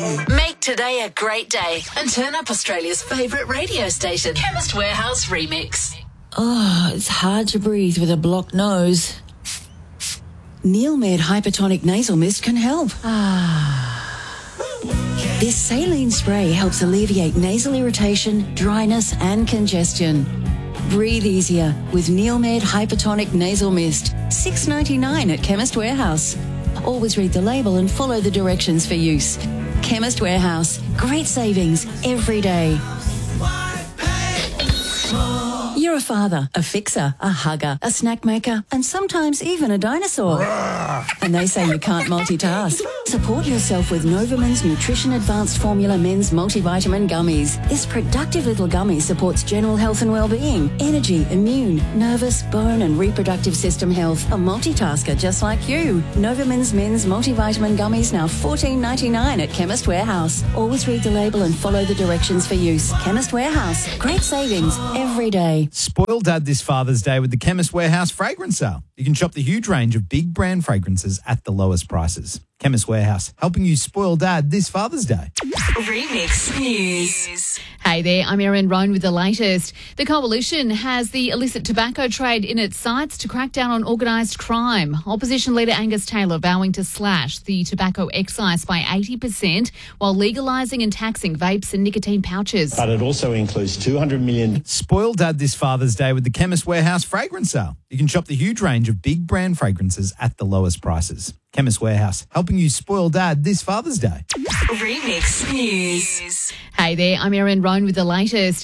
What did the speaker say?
Make today a great day and turn up Australia's favourite radio station, Chemist Warehouse Remix. Oh, it's hard to breathe with a blocked nose. Neilmed Hypertonic Nasal Mist can help. This saline spray helps alleviate nasal irritation, dryness and congestion. Breathe easier with Neilmed Hypertonic Nasal Mist. $6.99 at Chemist Warehouse. Always read the label and follow the directions for use. Chemist Warehouse. Great savings every day. You're a father, a fixer, a hugger, a snack maker, and sometimes even a dinosaur. And they say you can't multitask. Support yourself with Novaman's Nutrition Advanced Formula Men's Multivitamin Gummies. This productive little gummy supports general health and well-being, energy, immune, nervous, bone and reproductive system health. A multitasker just like you. Novaman's Men's Multivitamin Gummies now $14.99 at Chemist Warehouse. Always read the label and follow the directions for use. Chemist Warehouse. Great savings every day. Spoil Dad this Father's Day with the Chemist Warehouse fragrance sale. You can shop the huge range of big brand fragrances at the lowest prices. Chemist Warehouse, helping you spoil Dad this Father's Day. Remix News. Hey there, I'm Erin Roan with the latest. The Coalition has the illicit tobacco trade in its sights to crack down on organised crime. Opposition leader Angus Taylor vowing to slash the tobacco excise by 80% while legalising and taxing vapes and nicotine pouches. But it also includes $200 million. Spoil Dad this Father's Day with the Chemist Warehouse fragrance sale. You can shop the huge range of big brand fragrances at the lowest prices. Chemist Warehouse, helping you spoil Dad this Father's Day. Remix News. Hey there, I'm Erin Roan with the latest.